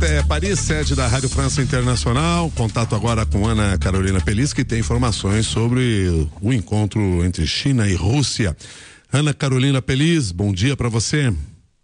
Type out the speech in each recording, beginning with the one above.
Paris, sede da Rádio França Internacional. Contato agora com Ana Carolina Pelis, que tem informações sobre o encontro entre China e Rússia. Ana Carolina Pelis, bom dia para você.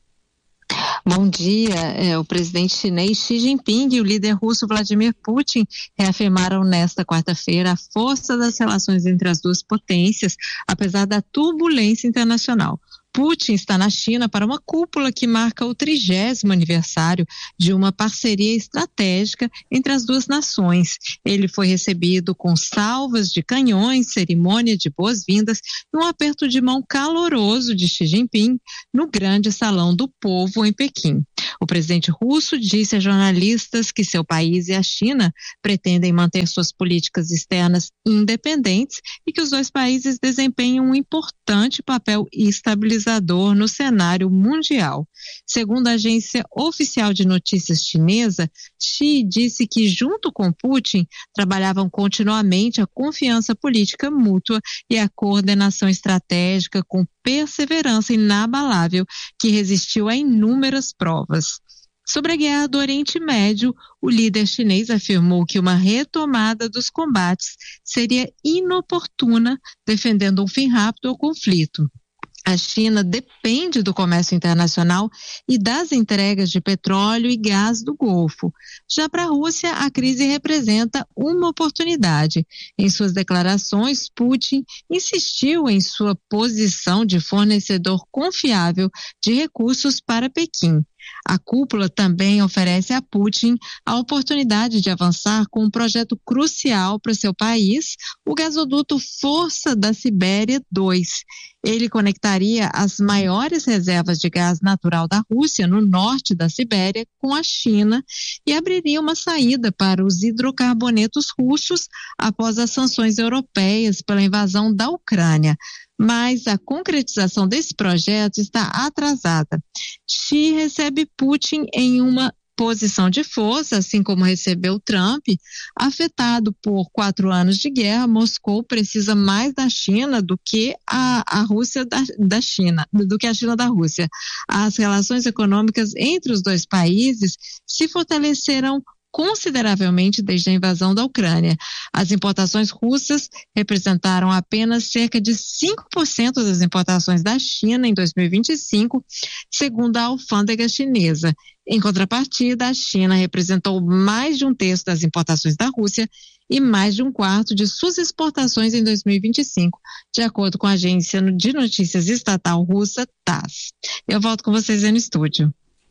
Bom dia. O presidente chinês Xi Jinping e o líder russo Vladimir Putin reafirmaram nesta quarta-feira a força das relações entre as duas potências, apesar da turbulência internacional. Putin está na China para uma cúpula que marca o 30º aniversário de uma parceria estratégica entre as duas nações. Ele foi recebido com salvas de canhões, cerimônia de boas-vindas e um aperto de mão caloroso de Xi Jinping no grande Salão do Povo em Pequim. O presidente russo disse a jornalistas que seu país e a China pretendem manter suas políticas externas independentes e que os dois países desempenham um importante papel estabilizador no cenário mundial. Segundo a agência oficial de notícias chinesa, Xi disse que, junto com Putin, trabalhavam continuamente a confiança política mútua e a coordenação estratégica com perseverança inabalável que resistiu a inúmeras provas. Sobre a guerra do Oriente Médio, o líder chinês afirmou que uma retomada dos combates seria inoportuna, defendendo um fim rápido ao conflito. A China depende do comércio internacional e das entregas de petróleo e gás do Golfo. Já para a Rússia, a crise representa uma oportunidade. Em suas declarações, Putin insistiu em sua posição de fornecedor confiável de recursos para Pequim. A cúpula também oferece a Putin a oportunidade de avançar com um projeto crucial para seu país, o gasoduto Força da Sibéria 2. Ele conectaria as maiores reservas de gás natural da Rússia no norte da Sibéria com a China e abriria uma saída para os hidrocarbonetos russos após as sanções europeias pela invasão da Ucrânia. Mas a concretização desse projeto está atrasada. Xi recebe Putin em uma posição de força, assim como recebeu Trump. Afetado por 4 anos de guerra, Moscou precisa mais da China do que a Rússia da China, do que a China da Rússia. As relações econômicas entre os dois países se fortaleceram consideravelmente desde a invasão da Ucrânia. As importações russas representaram apenas cerca de 5% das importações da China em 2025, segundo a alfândega chinesa. Em contrapartida, a China representou mais de 1/3 das importações da Rússia e mais de 1/4 de suas exportações em 2025, de acordo com a agência de notícias estatal russa TASS. Eu volto com vocês aí no estúdio.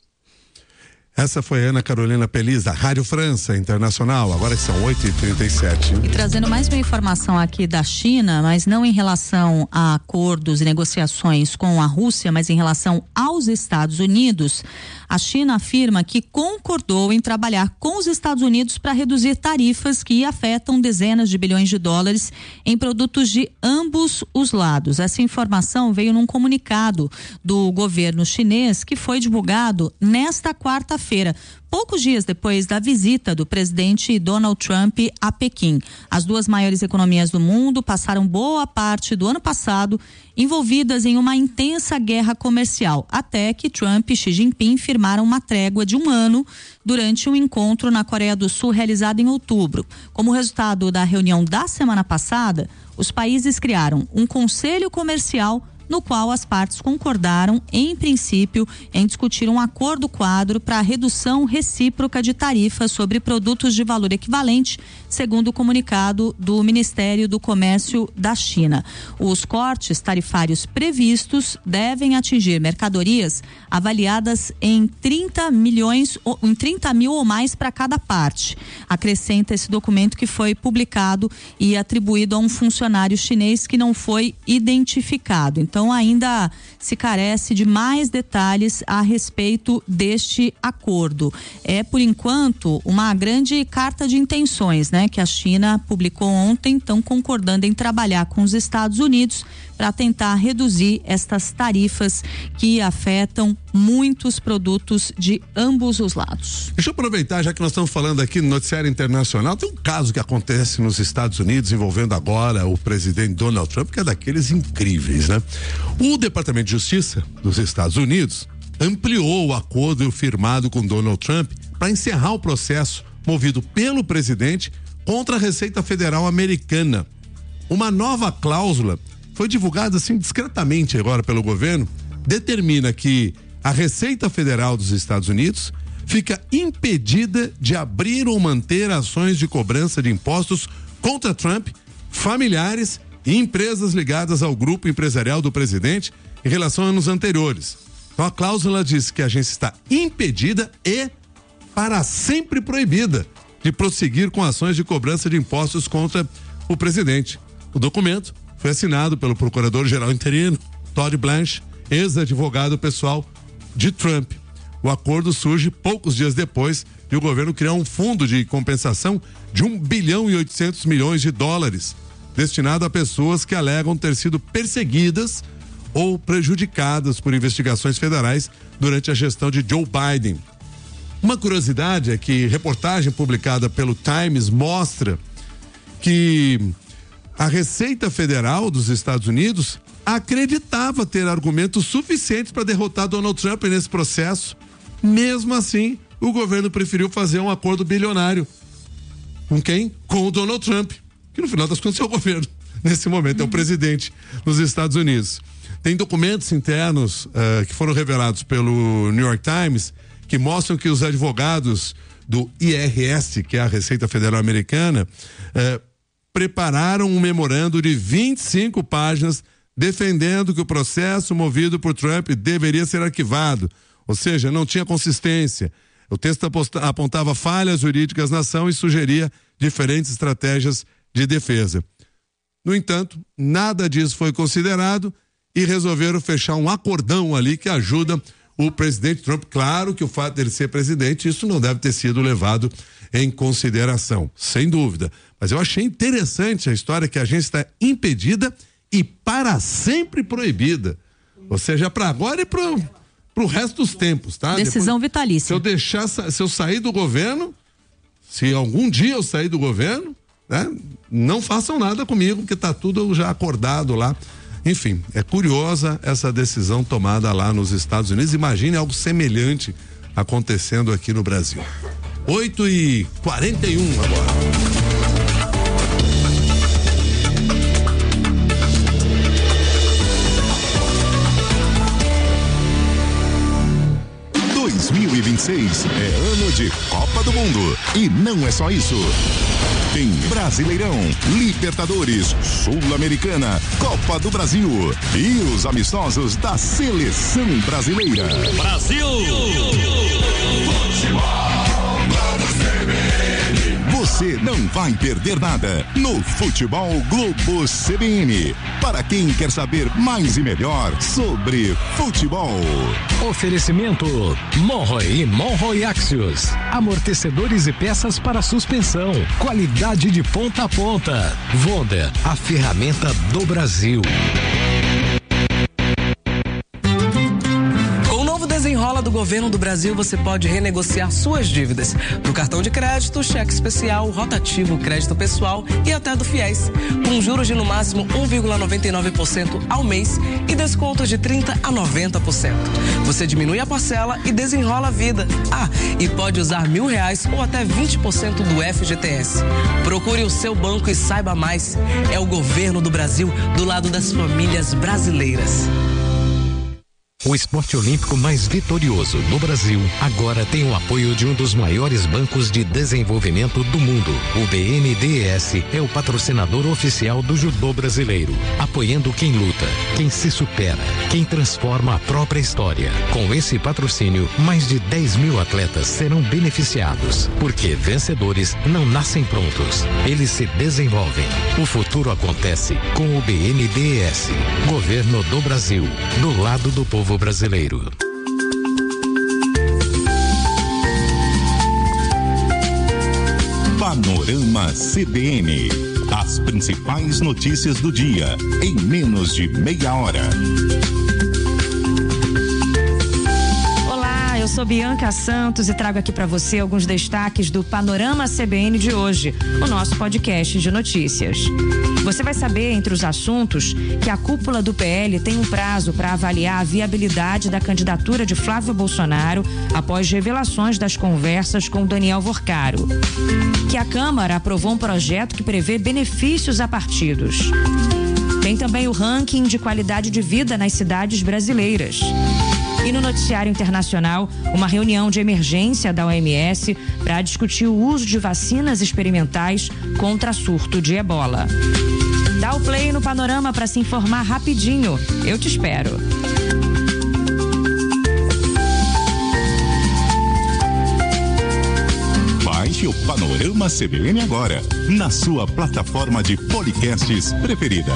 Essa foi a Ana Carolina Pelis, da Rádio França Internacional. Agora são 8h37. E trazendo mais uma informação aqui da China, mas não em relação a acordos e negociações com a Rússia, mas em relação aos Estados Unidos. A China afirma que concordou em trabalhar com os Estados Unidos para reduzir tarifas que afetam dezenas de bilhões de dólares em produtos de ambos os lados. Essa informação veio num comunicado do governo chinês que foi divulgado nesta quarta-feira, poucos dias depois da visita do presidente Donald Trump a Pequim. As duas maiores economias do mundo passaram boa parte do ano passado envolvidas em uma intensa guerra comercial, até que Trump e Xi Jinping firmaram uma trégua de 1 ano durante um encontro na Coreia do Sul realizado em outubro. Como resultado da reunião da semana passada, os países criaram um conselho comercial no qual as partes concordaram, em princípio, em discutir um acordo quadro para a redução recíproca de tarifas sobre produtos de valor equivalente, segundo o comunicado do Ministério do Comércio da China. Os cortes tarifários previstos devem atingir mercadorias avaliadas em 30 mil ou mais para cada parte. Acrescenta esse documento que foi publicado e atribuído a um funcionário chinês que não foi identificado. Então, ainda se carece de mais detalhes a respeito deste acordo. É, por enquanto, uma grande carta de intenções, né, que a China publicou ontem, então concordando em trabalhar com os Estados Unidos para tentar reduzir estas tarifas que afetam muitos produtos de ambos os lados. Deixa eu aproveitar, já que nós estamos falando aqui no noticiário internacional, tem um caso que acontece nos Estados Unidos envolvendo agora o presidente Donald Trump, que é daqueles incríveis, né? O Departamento de Justiça dos Estados Unidos ampliou o acordo firmado com Donald Trump para encerrar o processo movido pelo presidente contra a Receita Federal Americana. Uma nova cláusula foi divulgada assim discretamente agora pelo governo, determina que a Receita Federal dos Estados Unidos fica impedida de abrir ou manter ações de cobrança de impostos contra Trump, familiares e empresas ligadas ao grupo empresarial do presidente em relação a anos anteriores. Então a cláusula diz que a agência está impedida e para sempre proibida de prosseguir com ações de cobrança de impostos contra o presidente. O documento foi assinado pelo procurador-geral interino, Todd Blanche, ex-advogado pessoal de Trump. O acordo surge poucos dias depois de o governo criar um fundo de compensação de $1 bilhão e 800 milhões destinado a pessoas que alegam ter sido perseguidas ou prejudicadas por investigações federais durante a gestão de Joe Biden. Uma curiosidade é que reportagem publicada pelo Times mostra que a Receita Federal dos Estados Unidos acreditava ter argumentos suficientes para derrotar Donald Trump nesse processo. Mesmo assim, o governo preferiu fazer um acordo bilionário. Com quem? Com o Donald Trump, que no final das contas é o governo, nesse momento, é o presidente dos Estados Unidos. Tem documentos internos que foram revelados pelo New York Times que mostram que os advogados do IRS, que é a Receita Federal Americana, prepararam um memorando de 25 páginas defendendo que o processo movido por Trump deveria ser arquivado, ou seja, não tinha consistência. O texto apontava falhas jurídicas na ação e sugeria diferentes estratégias de defesa. No entanto, nada disso foi considerado e resolveram fechar um acordão ali que ajuda o presidente Trump. Claro que o fato dele ser presidente, isso não deve ter sido levado em consideração, sem dúvida. Mas eu achei interessante a história que a agência está impedida e para sempre proibida. Ou seja, para agora e para o resto dos tempos, tá? Decisão depois, vitalícia. Se eu sair do governo, se algum dia eu sair do governo, né, não façam nada comigo, porque está tudo já acordado lá. Enfim, é curiosa essa decisão tomada lá nos Estados Unidos. Imagine algo semelhante acontecendo aqui no Brasil. 8h41 agora. 2026 é ano de Copa do Mundo. E não é só isso. Tem Brasileirão, Libertadores, Sul-Americana, Copa do Brasil e os amistosos da Seleção Brasileira. Brasil! Você não vai perder nada no Futebol Globo CBN. Para quem quer saber mais e melhor sobre futebol. Oferecimento Monroe e Monroe Axios. Amortecedores e peças para suspensão. Qualidade de ponta a ponta. Vonda, a ferramenta do Brasil. Desenrola do Governo do Brasil, você pode renegociar suas dívidas do cartão de crédito, cheque especial, rotativo, crédito pessoal e até do FIES, com juros de no máximo 1,99% ao mês e descontos de 30% a 90%. Você diminui a parcela e desenrola a vida. E pode usar R$1.000 ou até 20% do FGTS. Procure o seu banco e saiba mais. É o Governo do Brasil do lado das famílias brasileiras. O esporte olímpico mais vitorioso no Brasil agora tem o apoio de um dos maiores bancos de desenvolvimento do mundo. O BNDES é o patrocinador oficial do judô brasileiro, apoiando quem luta, quem se supera, quem transforma a própria história. Com esse patrocínio, mais de 10 mil atletas serão beneficiados, porque vencedores não nascem prontos, eles se desenvolvem. O futuro acontece com o BNDES, Governo do Brasil, do lado do povo brasileiro. Panorama CBN. As principais notícias do dia em menos de meia hora. Olá, eu sou Bianca Santos e trago aqui para você alguns destaques do Panorama CBN de hoje, o nosso podcast de notícias. Você vai saber, entre os assuntos, que a cúpula do PL tem um prazo para avaliar a viabilidade da candidatura de Flávio Bolsonaro após revelações das conversas com Daniel Vorcaro. Que a Câmara aprovou um projeto que prevê benefícios a partidos. Tem também o ranking de qualidade de vida nas cidades brasileiras. E no noticiário internacional, uma reunião de emergência da OMS para discutir o uso de vacinas experimentais contra surto de ebola. Dá o play no Panorama para se informar rapidinho. Eu te espero. Baixe o Panorama CBN agora, na sua plataforma de podcasts preferida.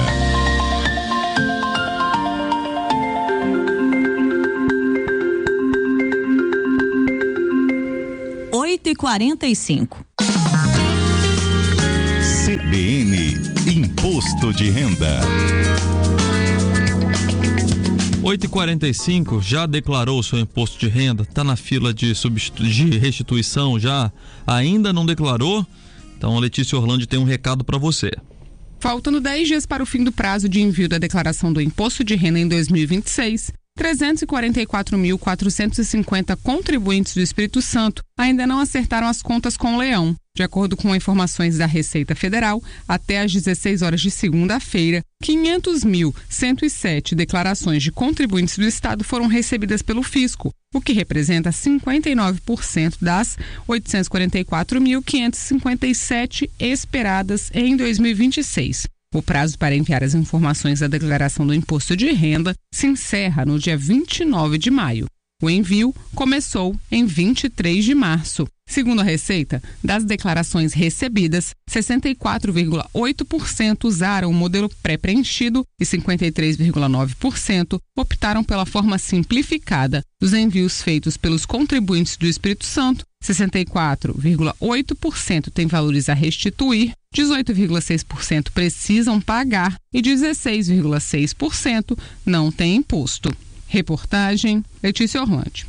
e 45. CBN Imposto de Renda. 8h45, já declarou o seu imposto de renda? Está na fila de restituição já? Ainda não declarou? Então a Letícia Orlandi tem um recado para você. Faltando 10 dias para o fim do prazo de envio da declaração do imposto de renda em 2026, 344.450 contribuintes do Espírito Santo ainda não acertaram as contas com o Leão. De acordo com informações da Receita Federal, até às 16 horas de segunda-feira, 500.107 declarações de contribuintes do Estado foram recebidas pelo Fisco, o que representa 59% das 844.557 esperadas em 2026. O prazo para enviar as informações da declaração do imposto de renda se encerra no dia 29 de maio. O envio começou em 23 de março. Segundo a Receita, das declarações recebidas, 64,8% usaram o modelo pré-preenchido e 53,9% optaram pela forma simplificada. Dos envios feitos pelos contribuintes do Espírito Santo, 64,8% têm valores a restituir, 18,6% precisam pagar e 16,6% não têm imposto. Reportagem Letícia Orlandi.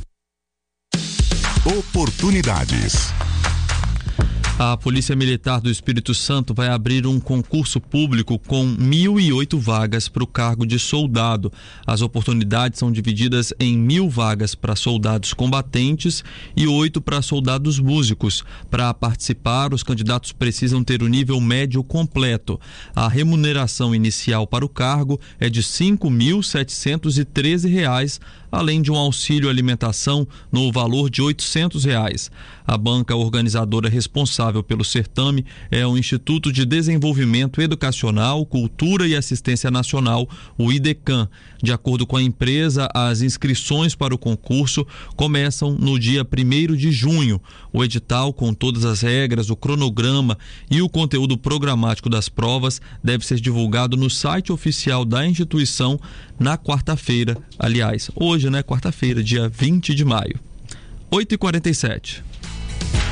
Oportunidades. A Polícia Militar do Espírito Santo vai abrir um concurso público com 1.008 vagas para o cargo de soldado. As oportunidades são divididas em 1.000 vagas para soldados combatentes e 8 para soldados músicos. Para participar, os candidatos precisam ter o nível médio completo. A remuneração inicial para o cargo é de R$ 5.713, além de um auxílio alimentação no valor de R$ 800. A banca organizadora responsável pelo certame é o Instituto de Desenvolvimento Educacional, Cultura e Assistência Nacional, o IDECAN. De acordo com a empresa, as inscrições para o concurso começam no dia 1º de junho. O edital, com todas as regras, o cronograma e o conteúdo programático das provas, deve ser divulgado no site oficial da instituição na quarta-feira. Aliás, hoje, quarta-feira, dia 20 de maio. 8h47.